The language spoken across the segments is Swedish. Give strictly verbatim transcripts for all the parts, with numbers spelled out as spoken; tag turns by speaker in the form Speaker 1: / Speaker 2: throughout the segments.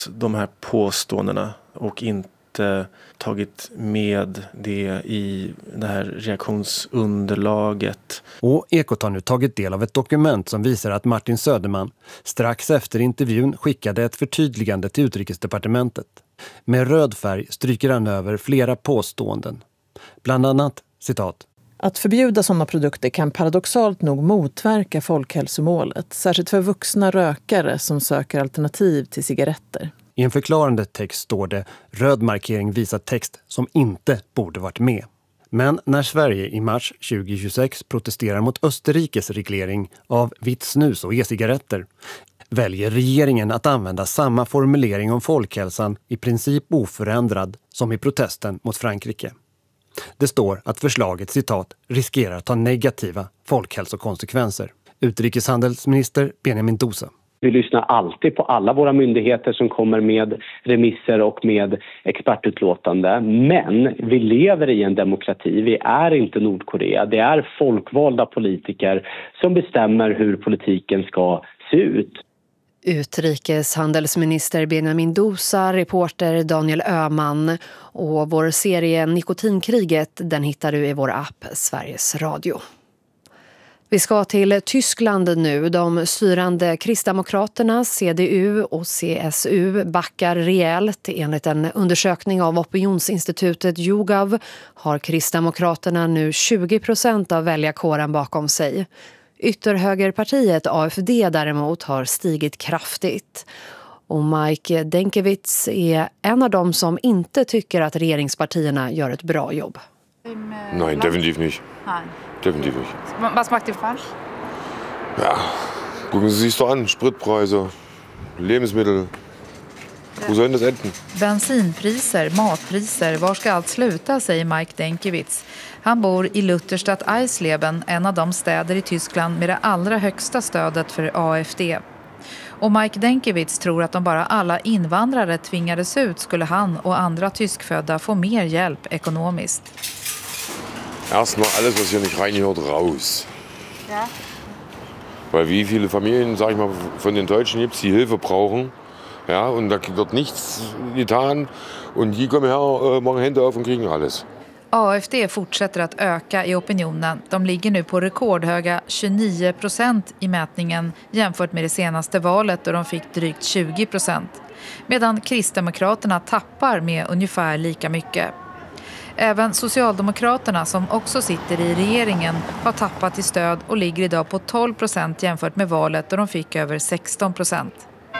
Speaker 1: de här påståendena och inte tagit med det i det här reaktionsunderlaget.
Speaker 2: Och Ekot har nu tagit del av ett dokument som visar att Martin Söderman strax efter intervjun skickade ett förtydligande till Utrikesdepartementet. Med röd färg stryker han över flera påståenden. Bland annat, citat:
Speaker 3: Att förbjuda sådana produkter kan paradoxalt nog motverka folkhälsomålet, särskilt för vuxna rökare som söker alternativ till cigaretter.
Speaker 2: I en förklarande text står det: röd markering visar text som inte borde varit med. Men när Sverige i mars tjugohundratjugosex protesterar mot Österrikes reglering av vitt snus och e-cigaretter väljer regeringen att använda samma formulering om folkhälsan i princip oförändrad som i protesten mot Frankrike. Det står att förslaget, citat, riskerar att ha negativa folkhälsokonsekvenser. Utrikeshandelsminister Benjamin Indosa.
Speaker 4: Vi lyssnar alltid på alla våra myndigheter som kommer med remisser och med expertutlåtande. Men vi lever i en demokrati. Vi är inte Nordkorea. Det är folkvalda politiker som bestämmer hur politiken ska se ut.
Speaker 5: Utrikeshandelsminister Benjamin Indosa, reporter Daniel Öhman och vår serie Nikotinkriget, den hittar du i vår app Sveriges Radio. Vi ska till Tyskland nu. De styrande Kristdemokraterna, C D U och C S U backar rejält. Enligt en undersökning av opinionsinstitutet YouGov har Kristdemokraterna nu tjugo procent av väljarkåren bakom sig. Ytterhögerpartiet A F D däremot har stigit kraftigt. Och Mike Denkewitz är en av dem som inte tycker att regeringspartierna gör ett bra jobb.
Speaker 6: Nej, definitivt nicht.
Speaker 7: Nein.
Speaker 6: Definitiv nicht.
Speaker 7: Was macht ihr falsch?
Speaker 6: Ja, gucken Sie sich doch an. Spritpreise, Lebensmittel. Wo soll das enden?
Speaker 7: Bensinpriser, matpriser, var ska allt sluta, säger Mike Denkewitz. Han bor i Lutherstadt Eisleben, en av de städer i Tyskland med det allra högsta stödet för A F D. Och Mike Denkewitz tror att om bara alla invandrare tvingades ut skulle han och andra tyskfödda få mer hjälp ekonomiskt.
Speaker 6: Erstmal alles, was hier nicht reingehört, raus.
Speaker 7: Ja.
Speaker 6: Weil wie viele Familien, sag ich mal, von den Deutschen gibt's, die Hilfe brauchen. Ja, und da wird nichts getan. Und die kommen her, äh, machen Hände auf und kriegen alles.
Speaker 7: A F D fortsätter att öka i opinionen. De ligger nu på rekordhöga tjugonio procent i mätningen jämfört med det senaste valet då de fick drygt tjugo procent. Medan Kristdemokraterna tappar med ungefär lika mycket. Även Socialdemokraterna, som också sitter i regeringen, har tappat i stöd och ligger idag på tolv procent jämfört med valet då de fick över sexton procent.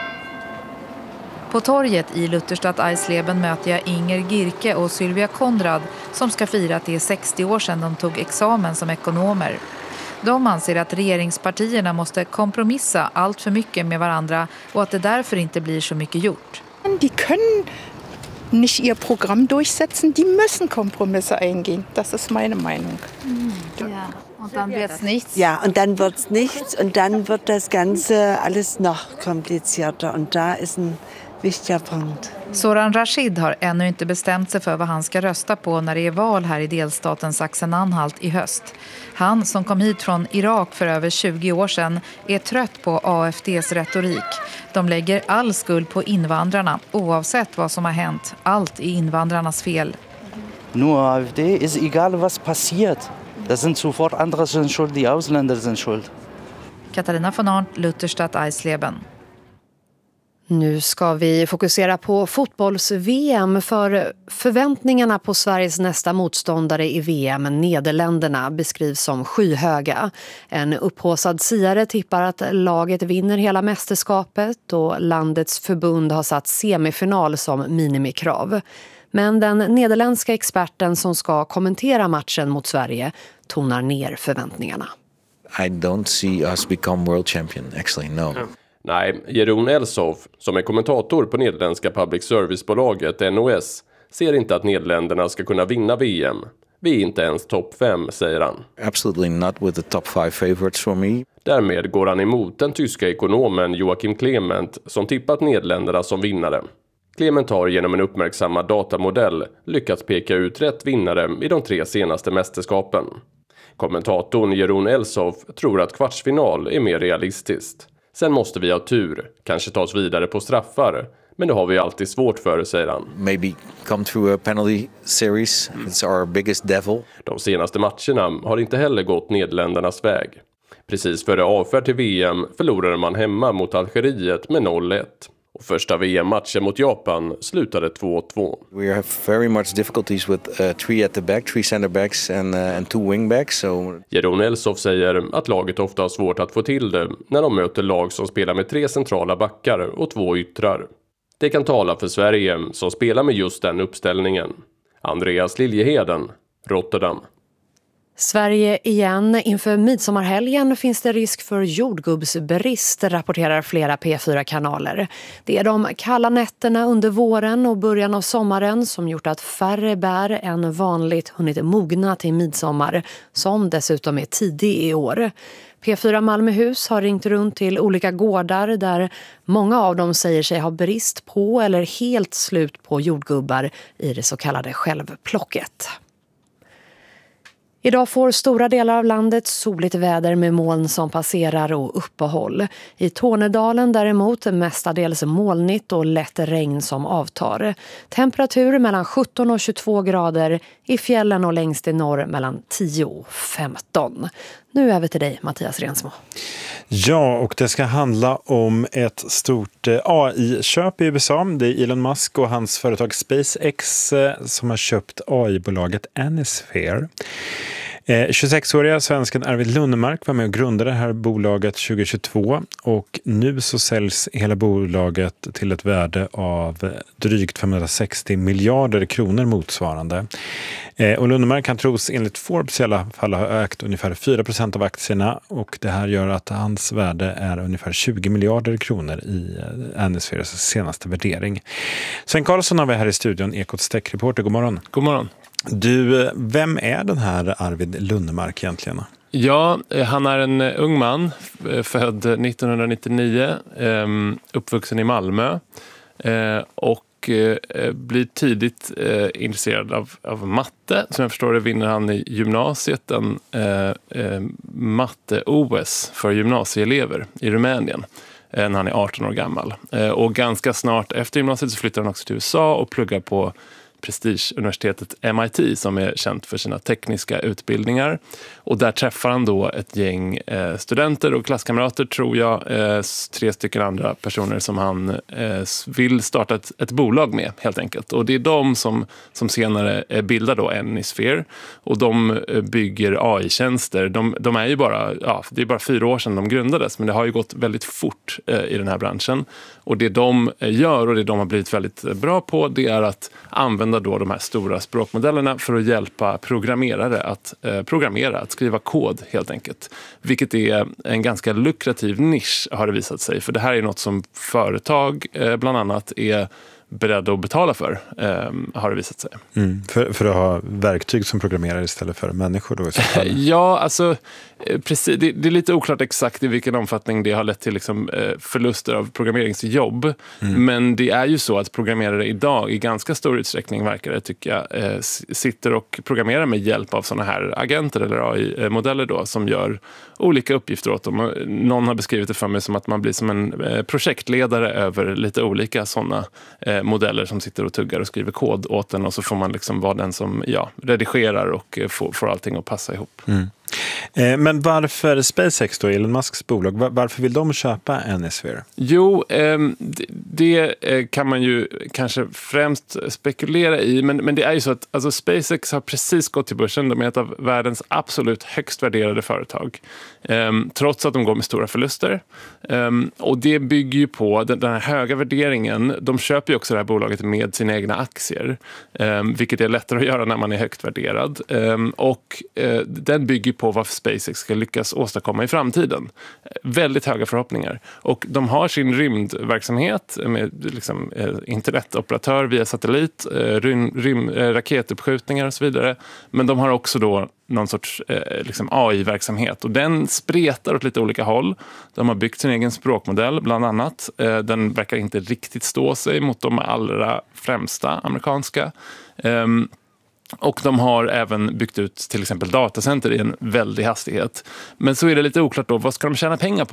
Speaker 7: På torget i Lutherstadt Eisleben möter jag Inger Girke och Sylvia Konrad som ska fira att det är sextio år sedan de tog examen som ekonomer. De anser att regeringspartierna måste kompromissa allt för mycket med varandra och att det därför inte blir så mycket gjort.
Speaker 8: Die können nicht ihr Programm durchsetzen, die müssen Kompromisse eingehen. Das ist meine Meinung.
Speaker 7: Mm. Ja. Und dann wird's nichts.
Speaker 9: Ja, und dann wird's nichts und dann wird das Ganze alles noch komplizierter und da ist ein wichtiger punkt.
Speaker 7: Soran Rashid har ännu inte bestämt sig för vad han ska rösta på när det är val här i delstaten Sachsen-Anhalt i höst. Han, som kom hit från Irak för över tjugo år sedan, är trött på A F D:s retorik. De lägger all skuld på invandrarna, oavsett vad som har hänt. Allt är invandrarnas fel.
Speaker 10: Nur A F D ist egal was passiert. Das sind sofort andere sind schuld, die Ausländer sind schuld.
Speaker 7: Katarina von Arndt, Lutherstadt Eisleben.
Speaker 5: Nu ska vi fokusera på fotbolls-V M, för förväntningarna på Sveriges nästa motståndare i V M, Nederländerna, beskrivs som skyhöga. En upphaussad siare tippar att laget vinner hela mästerskapet och landets förbund har satt semifinal som minimikrav. Men den nederländska experten som ska kommentera matchen mot Sverige tonar ner förväntningarna.
Speaker 11: I don't see us become world champion, actually, no.
Speaker 12: Nej, Jeroen Elsof, som är kommentator på nederländska public service-bolaget N O S, ser inte att Nederländerna ska kunna vinna V M. Vi är inte ens topp fem, säger han.
Speaker 11: Absolutely not with the top five favorites for me.
Speaker 12: Därmed går han emot den tyska ekonomen Joachim Clement som tippat Nederländerna som vinnare. Clement har genom en uppmärksammad datamodell lyckats peka ut rätt vinnare i de tre senaste mästerskapen. Kommentatorn Jeroen Elsof tror att kvartsfinal är mer realistiskt. Sen måste vi ha tur, kanske ta oss vidare på straffar, Men det har vi alltid svårt för, säger han.
Speaker 11: Maybe come through a penalty series. It's our biggest devil.
Speaker 12: De senaste matcherna har inte heller gått Nederländernas väg. Precis före avfärd till V M förlorade man hemma mot Algeriet med noll ett. Och första V M-matchen mot Japan slutade två två.
Speaker 11: We have very much difficulties with uh, three at the back, three center backs and, uh, and two wing backs. So...
Speaker 12: Jeroen Elsoff säger att laget ofta har svårt att få till det när de möter lag som spelar med tre centrala backar och två yttrar. Det kan tala för Sverige som spelar med just den uppställningen. Andreas Liljeheden, Rotterdam.
Speaker 5: Sverige igen. Inför midsommarhelgen finns det risk för jordgubbsbrist, rapporterar flera P fyra-kanaler. Det är de kalla nätterna under våren och början av sommaren som gjort att färre bär än vanligt hunnit mogna till midsommar, som dessutom är tidig i år. P fyra Malmöhus har ringt runt till olika gårdar där många av dem säger sig ha brist på eller helt slut på jordgubbar i det så kallade självplocket. Idag får stora delar av landet soligt väder med moln som passerar och uppehåll. I Tornedalen däremot mestadels molnigt och lätt regn som avtar. Temperatur mellan sjutton och tjugotvå grader, i fjällen och längst i norr mellan tio och femton. Nu över till dig, Mattias Rensmo.
Speaker 13: Ja, och det ska handla om ett stort A I-köp i U S A. Det är Elon Musk och hans företag SpaceX som har köpt A I-bolaget Anisphere. tjugosexåriga svensken Arvid Lundmark var med och grundade det här bolaget tjugohundratjugotvå och nu så säljs hela bolaget till ett värde av drygt femhundrasextio miljarder kronor motsvarande. Och Lundmark kan tros enligt Forbes i alla fall ha ökat ungefär fyra procent av aktierna och det här gör att hans värde är ungefär tjugo miljarder kronor i Anispheres senaste värdering. Sven Karlsson har vi här i studion, Ekots tech-reporter. God morgon.
Speaker 14: God morgon.
Speaker 13: Du, vem är den här Arvid Lundmark egentligen?
Speaker 14: Ja, han är en ung man, född nittonhundranittionio, uppvuxen i Malmö och blir tidigt intresserad av, av matte. Som jag förstår det vinner han i gymnasiet en matte-O S för gymnasieelever i Rumänien när han är arton år gammal. Och ganska snart efter gymnasiet så flyttar han också till U S A och pluggar på prestigeuniversitetet M I T som är känt för sina tekniska utbildningar. Och där träffar han då ett gäng eh, studenter och klasskamrater, tror jag, eh, tre stycken andra personer som han eh, vill starta ett, ett bolag med helt enkelt. Och det är de som, som senare eh, bildar då Anisphere och de eh, bygger A I-tjänster. De, de är ju bara, ja, det är bara fyra år sedan de grundades, men det har ju gått väldigt fort eh, i den här branschen. Och det de eh, gör och det de har blivit väldigt bra på, det är att använda då de här stora språkmodellerna för att hjälpa programmerare att eh, programmera, att skriva kod helt enkelt. Vilket är en ganska lukrativ nisch har det visat sig. För det här är något som företag eh, bland annat är beredda att betala för, eh, har det visat sig.
Speaker 13: Mm, för, för att ha verktyg som programmerar istället för människor då?
Speaker 14: Ja, alltså precis, det, det är lite oklart exakt i vilken omfattning det har lett till liksom, förluster av programmeringsjobb. Mm. Men det är ju så att programmerare idag i ganska stor utsträckning, verkar det tycker jag, sitter och programmerar med hjälp av såna här agenter eller A I-modeller då, som gör olika uppgifter åt dem. Någon har beskrivit det för mig som att man blir som en projektledare över lite olika sådana modeller som sitter och tuggar och skriver kod åt den, och så får man liksom vara den som ja, redigerar och får, får allting att passa ihop.
Speaker 13: Mm. Eh, men varför SpaceX då, Elon Musks bolag, var, varför vill de köpa Anisphere?
Speaker 14: Jo, eh, det, det kan man ju kanske främst spekulera i, men, men det är ju så att alltså, SpaceX har precis gått till börsen. De är ett av världens absolut högst värderade företag, eh, trots att de går med stora förluster. Eh, och det bygger ju på den, den här höga värderingen. De köper ju också det här bolaget med sina egna aktier, eh, vilket är lättare att göra när man är högt värderad. Eh, och eh, den bygger på vad SpaceX ska lyckas åstadkomma i framtiden. Väldigt höga förhoppningar. Och de har sin rymdverksamhet med liksom, eh, internetoperatör via satellit, eh, rym, rym, eh, raketuppskjutningar och så vidare. Men de har också då någon sorts eh, liksom A I-verksamhet. Och den spretar åt lite olika håll. De har byggt sin egen språkmodell bland annat. Eh, den verkar inte riktigt stå sig mot de allra främsta amerikanska. Eh, Och de har även byggt ut till exempel datacenter i en väldig hastighet. Men så är det lite oklart då, vad ska de tjäna pengar på?